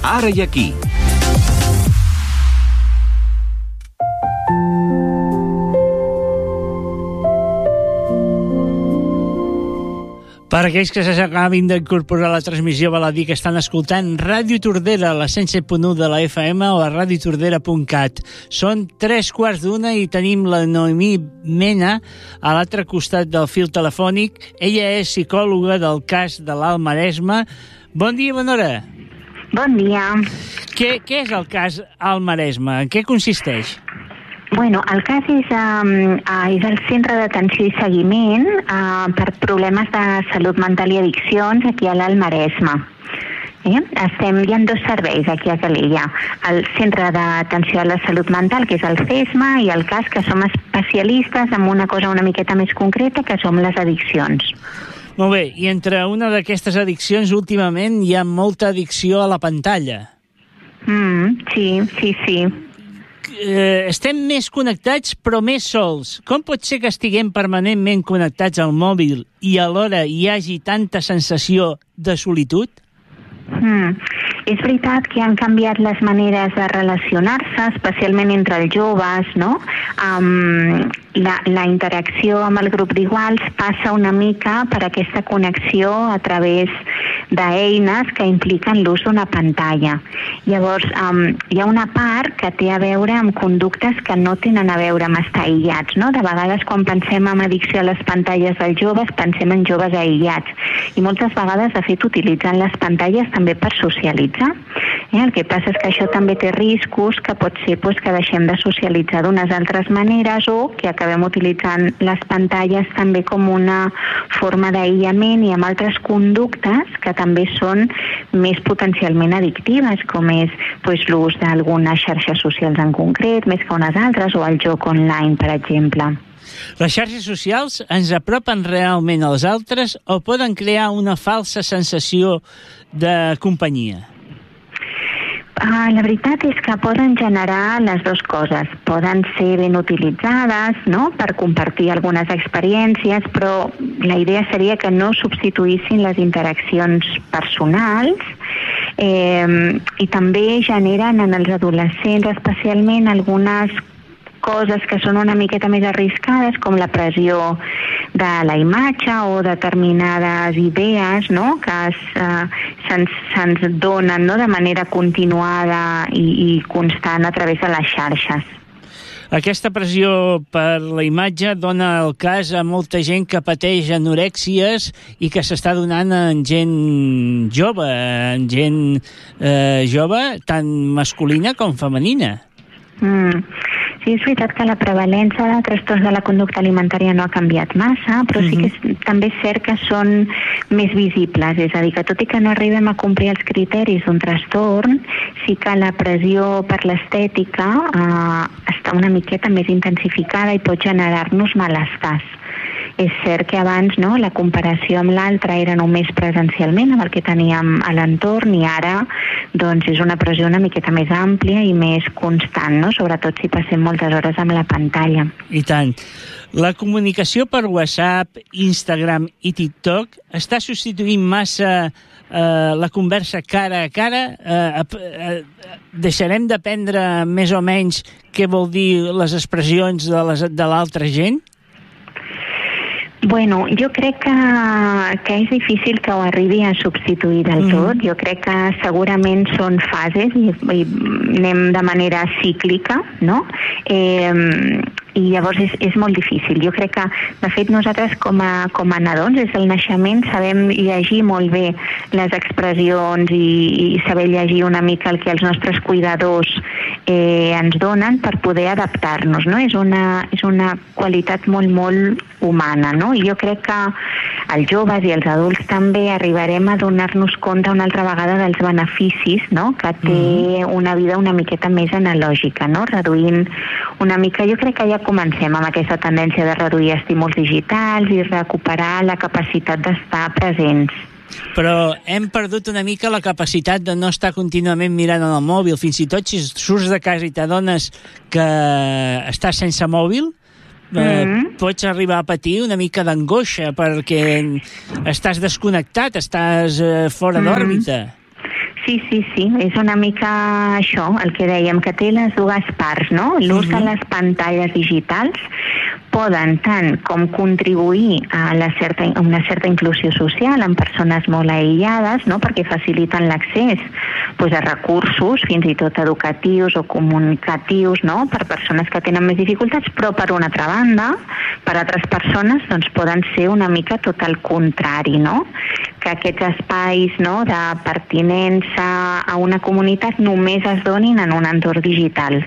Ara i aquí. Per aquells que s'acabin d'incorporar a la transmissió, val a dir que estan escoltant Ràdio Tordera, la 107.1 de la FM o a radiotordera.cat. Són 3:15 i tenim la Noemí Mena a l'altre costat del fil telefònic. Ella és psicòloga del cas de l'Alt Maresme. Bon dia, bona hora. Bon dia. Què és el cas Alt Maresme? En què consisteix? Bueno, el cas és el Centre d'Atenció i Seguiment per problemes de salut mental i addiccions aquí a l'Alt Maresme. Hi ha dos serveis aquí a Calella. El Centre d'Atenció a la Salut Mental, que és el CESMA, i el cas, que som especialistes en una cosa una miqueta més concreta, que som les addiccions. Molt bé, i entre una d'aquestes addiccions, últimament hi ha molta addicció a la pantalla. Sí. Estem més connectats però més sols. Com pot ser que estiguem permanentment connectats al mòbil i alhora hi hagi tanta sensació de solitud? És veritat que han canviat les maneres de relacionar-se, especialment entre els joves, no? La interacció amb el grup d'iguals passa una mica per aquesta connexió a través d'eines que impliquen l'ús d'una pantalla. Llavors, hi ha una part que té a veure amb conductes que no tenen a veure amb estar aïllats, no? De vegades, quan pensem en addicció a les pantalles dels joves, pensem en joves aïllats. I moltes vegades, de fet, utilitzen les pantalles també per socialitzar. El que passa és que això també té riscos, que pot ser que deixem de socialitzar d'unes altres maneres o que acabem utilitzant les pantalles també com una forma d'aïllament i amb altres conductes que també són més potencialment addictives, com és l'ús d'algunes xarxes socials en concret, més que unes altres, o el joc online, per exemple. Les xarxes socials ens apropen realment als altres o poden crear una falsa sensació de companyia? La veritat és que poden generar les dues coses. Poden ser ben utilitzades, no?, per compartir algunes experiències, però la idea seria que no substituïssin les interaccions personals i també generen en els adolescents especialment algunes coses que són una miqueta més arriscades, com la pressió de la imatge o determinades idees, no?, que se'ns donen, no?, de manera continuada i constant a través de les xarxes. Aquesta pressió per la imatge dona el cas a molta gent que pateix anorèxies i que s'està donant en gent jove, tant masculina com femenina. Sí, és veritat que la prevalença de trastorns de la conducta alimentària no ha canviat massa, però sí que també és cert que són més visibles. És a dir, que tot i que no arribem a complir els criteris d'un trastorn, sí que la pressió per l'estètica està una miqueta més intensificada i pot generar-nos malestars. És cert que abans, no, la comparació amb l'altre era només presencialment, amb el que teníem a l'entorn, i ara doncs, és una pressió una miqueta més àmplia i més constant, no? Sobretot si passem moltes hores amb la pantalla. I tant. La comunicació per WhatsApp, Instagram i TikTok està substituint massa la conversa cara a cara? Deixarem d'aprendre més o menys què vol dir les expressions de l'altra gent? Bueno, jo crec que és difícil que ho arribi a substituir del tot. Jo crec que segurament són fases i anem de manera cíclica, no? I llavors és molt difícil. Jo crec que, de fet, nosaltres com a nadons, des del naixement, sabem llegir molt bé les expressions i saber llegir una mica el que els nostres cuidadors ens donen per poder adaptar-nos, no? És una qualitat molt, molt humana, no? I jo crec que els joves i els adults també arribarem a donar-nos compte una altra vegada dels beneficis, no?, que té una vida una miqueta més analògica, no?, reduint una mica. Jo crec que ja comencem amb aquesta tendència de reduir estímuls digitals i recuperar la capacitat d'estar presents. Però hem perdut una mica la capacitat de no estar contínuament mirant el mòbil. Fins i tot si surts de casa i t'adones que estàs sense mòbil, pots arribar a patir una mica d'angoixa perquè estàs desconnectat, estàs fora d'òrbita. Sí, és una mica això, el que dèiem, que té les dues parts, no? L'ús de les pantalles digitals poden tant com contribuir a una certa inclusió social en persones molt aïllades, no? Perquè faciliten l'accés a recursos, fins i tot educatius o comunicatius, no? Per persones que tenen més dificultats, però per una altra banda, per altres persones doncs, poden ser una mica tot el contrari, no? Que aquests espais, no, de pertinença a una comunitat només es donin en un entorn digital.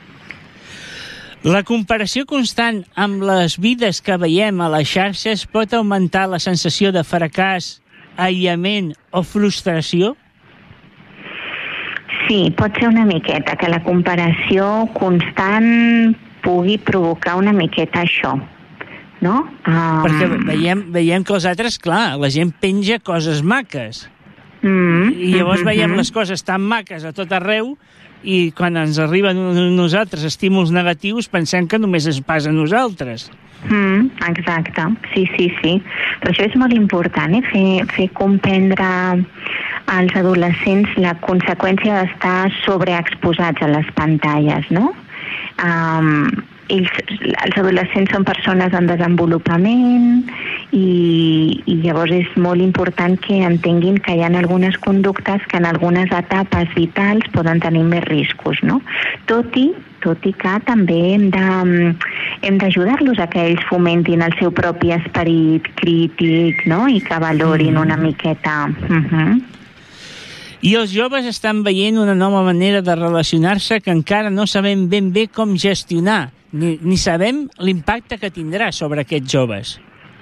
La comparació constant amb les vides que veiem a les xarxes pot augmentar la sensació de fracàs, aïllament o frustració? Sí, pot ser una miqueta, que la comparació constant pugui provocar una miqueta això, no? Perquè veiem que els altres, clar, la gent penja coses maques. I llavors veiem les coses tan maques a tot arreu i quan ens arriben a nosaltres estímuls negatius pensem que només es passa a nosaltres. Exacte, sí. Per això és molt important, fer comprendre als adolescents la conseqüència d'estar sobreexposats a les pantalles, no? Els adolescents són persones en desenvolupament i llavors és molt important que entenguin que hi ha algunes conductes que en algunes etapes vitals poden tenir més riscos, no? Tot i que també hem d'ajudar-los a que ells fomentin el seu propi esperit crític, no? I que valorin una miqueta. I els joves estan veient una nova manera de relacionar-se que encara no sabem ben bé com gestionar, ni sabem l'impacte que tindrà sobre aquests joves.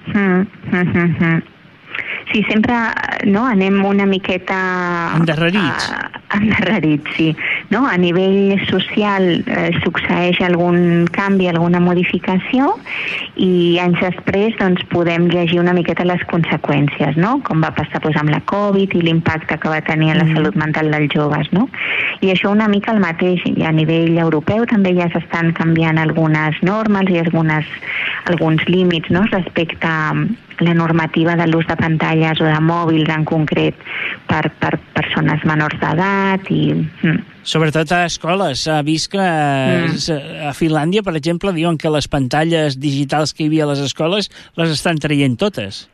Sí, sempre anem una miqueta... Endarrerits, sí. No? A nivell social succeeix algun canvi, alguna modificació i anys després doncs, podem llegir una miqueta les conseqüències, no? Com va passar amb la Covid i l'impacte que va tenir a la salut mental dels joves, no? I això una mica el mateix, i a nivell europeu també ja s'estan canviant algunes normes i alguns límits, no? Respecte a la normativa de l'ús de pantalles o de mòbils en concret per persones menors d'edat i... Sobretot a escoles. S'ha vist que a Finlàndia, per exemple, diuen que les pantalles digitals que hi havia a les escoles les estan traient totes.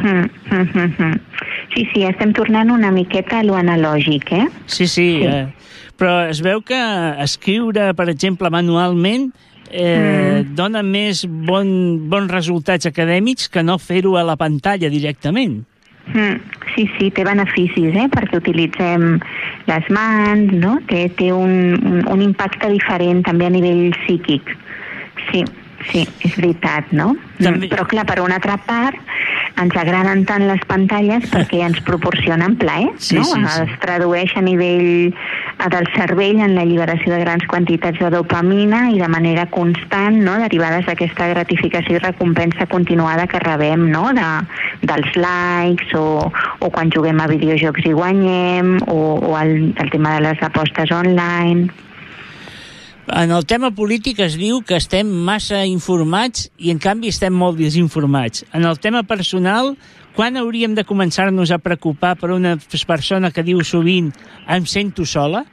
Sí, estem tornant una miqueta a lo analògic, eh? Sí. Però es veu que escriure, per exemple, manualment dona més bons resultats acadèmics que no fer-ho a la pantalla directament. Sí, té beneficis, perquè utilitzem les mans, no? Té un impacte diferent també a nivell psíquic. Sí, és veritat, no? Però clar, per una altra part, ens agraden tant les pantalles perquè ens proporcionen plaer, no? Es tradueix a nivell del cervell en l'alliberació de grans quantitats de dopamina i de manera constant, no? Derivades d'aquesta gratificació i recompensa continuada que rebem, no? Dels likes o quan juguem a videojocs i guanyem o el tema de les apostes online. En el tema polític es diu que estem massa informats i en canvi estem molt desinformats. En el tema personal, quan hauríem de començar-nos a preocupar per una persona que diu sovint "em sento sola"?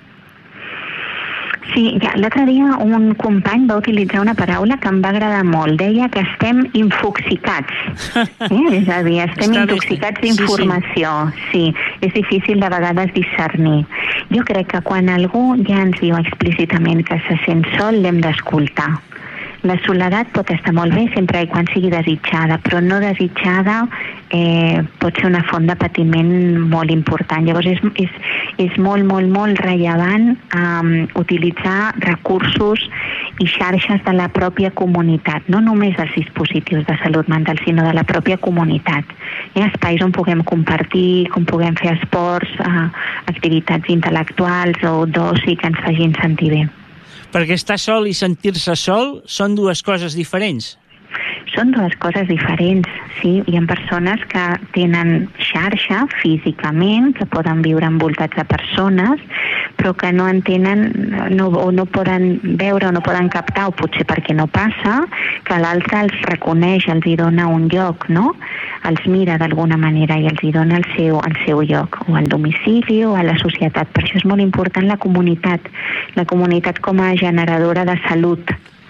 Sí, l'altre dia un company va utilitzar una paraula que em va agradar molt. Deia que estem infoxicats. És a dir, estem intoxicats d'informació. Sí, és difícil de vegades discernir. Jo crec que quan algú ja ens diu explícitament que se sent sol, l'hem d'escoltar. La soledat pot estar molt bé sempre i quan sigui desitjada, però no desitjada pot ser una font de patiment molt important. Llavors és molt rellevant utilitzar recursos i xarxes de la pròpia comunitat, no només dels dispositius de salut mental, sinó de la pròpia comunitat. Hi ha espais on puguem compartir, on puguem fer esports, activitats intel·lectuals o d'oci que ens facin sentir bé. Perquè estar sol i sentir-se sol són dues coses diferents. Són dues coses diferents, sí? Hi ha persones que tenen xarxa físicament, que poden viure envoltats de persones, però que no entenen o no poden veure o no poden captar, o potser perquè no passa, que l'altre els reconeix, els hi dona un lloc, no? Els mira d'alguna manera i els hi dona el seu lloc, o al domicili o a la societat. Per això és molt important la comunitat com a generadora de salut.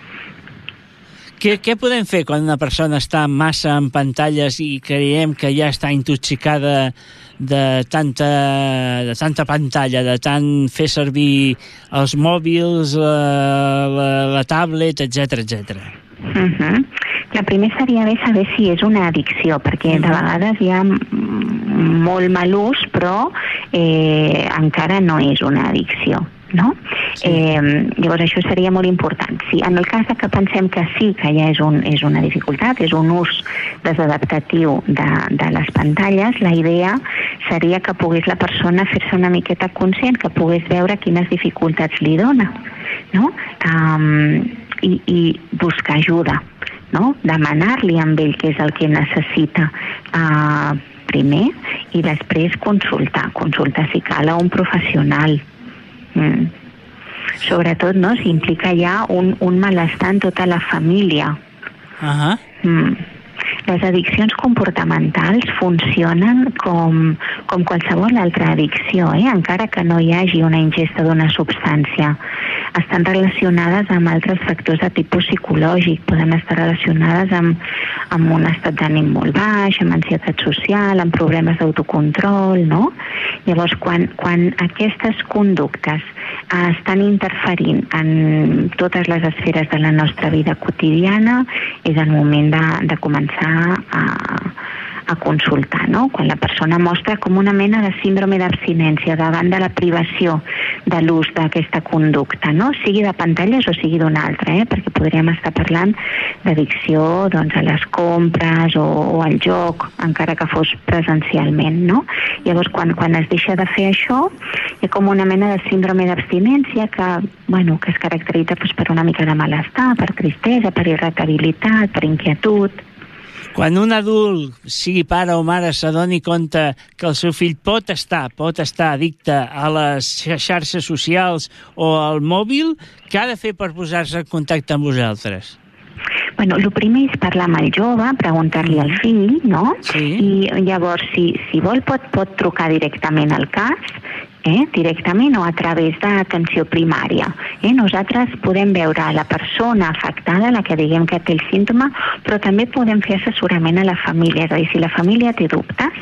Què podem fer quan una persona està massa en pantalles i creiem que ja està intoxicada de tanta pantalla, de tant fer servir els mòbils, la tablet, etc. La primer seria bé saber si és una addicció, perquè de vegades hi ha molt mal ús, però encara no és una addicció, no? Sí. Llavors això seria molt important. Si en el cas que pensem que sí que ja és una dificultat, és un ús desadaptatiu de les pantalles, la idea seria que pogués la persona fer-se una miqueta conscient, que pogués veure quines dificultats li dona, no? I buscar ajuda, no? Demanar-li a ell què és el que necessita primer, i després consultar si cal a un professional. Sobretot, no?, si implica ja un malestar en tota la família. Les addiccions comportamentals funcionen com qualsevol altra addicció, encara que no hi hagi una ingesta d'una substància. Estan relacionades amb altres factors de tipus psicològic, poden estar relacionades amb un estat d'ànim molt baix, amb ansietat social, amb problemes d'autocontrol, no? Llavors, quan aquestes conductes estan interferint en totes les esferes de la nostra vida quotidiana, és el moment de començar a consultar, no? Quan la persona mostra com una mena de síndrome d'abstinència davant de la privació de l'ús d'aquesta conducta, no? Sigui de pantalles o sigui d'una altra, perquè podríem estar parlant d'addicció, doncs, a les compres o al joc, encara que fos presencialment, no? Llavors, quan es deixa de fer això, hi ha com una mena de síndrome d'abstinència que es caracteritza per una mica de malestar, per tristesa, per irritabilitat, per inquietud. Quan un adult, sigui pare o mare, s'adoni compte que el seu fill pot estar addicte a les xarxes socials o al mòbil, què ha de fer per posar-se en contacte amb vosaltres? El primer és parlar amb el jove, preguntar-li al fill, no? Sí. I llavors, si vol, pot trucar directament al CAS, directament o a través d'atenció primària. Nosaltres podem veure la persona afectada, la que diguem que té el símptoma, però també podem fer assessorament a la família. És a dir, si la família té dubtes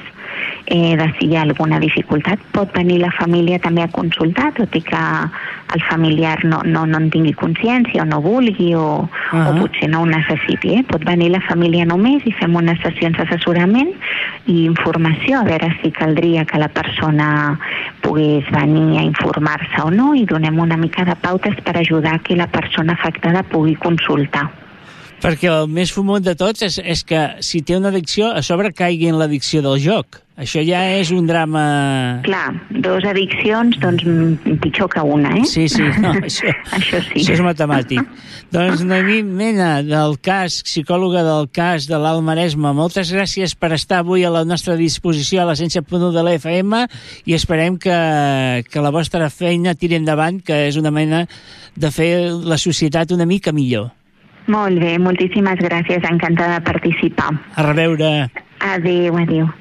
de si hi ha alguna dificultat, pot venir la família també a consultar, tot i que el familiar no en tingui consciència o no vulgui o potser no ho necessiti. Pot venir la família només i fem unes sessions d'assessorament i informació, a veure si caldria que la persona pogués venir a informar-se o no, i donem una mica de pautes per ajudar que la persona afectada pugui consultar. Perquè el més fumut de tots és que si té una addicció, a sobre caigui en l'addicció del joc. Això ja és un drama... Clar, dues addiccions, doncs pitjor que una, Sí, no, això sí. Això és matemàtic. Doncs Noemí Mena, del CAS, psicòloga del CAS de l'Alt Maresme, moltes gràcies per estar avui a la nostra disposició a la 107.1 de l'FM i esperem que la vostra feina tiri endavant, que és una mena de fer la societat una mica millor. Molt bé, moltíssimes gràcies, encantada de participar. A reveure. Adéu.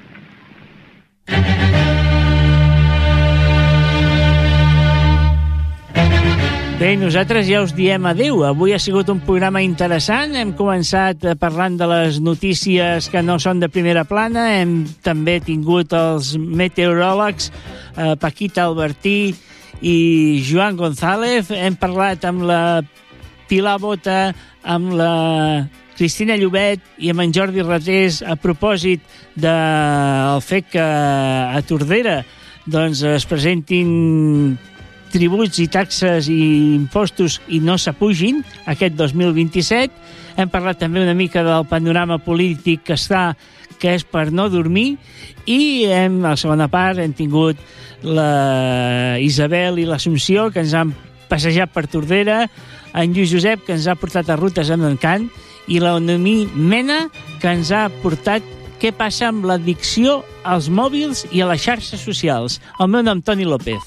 Bé, nosaltres ja us diem adéu. Avui ha sigut un programa interessant. Hem començat parlant de les notícies que no són de primera plana. Hem també tingut els meteoròlegs Paquita Albertí i Joan González. Hem parlat amb la Pilar Bota, amb la Cristina Llobet i amb en Jordi Ratés a propòsit del fet que a Tordera es presentin tributs i taxes i impostos i no s'apugin aquest 2027. Hem parlat també una mica del panorama polític que és per no dormir, i a la segona part hem tingut la Isabel i l'Assumpció, que ens han passejat per Tordera, en Lluís Josep, que ens ha portat a rutes amb l'encant, i la Noemí Mena, que ens ha portat què passa amb l'addicció als mòbils i a les xarxes socials. El meu nom, Toni López.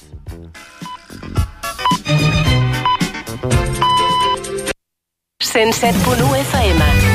FM.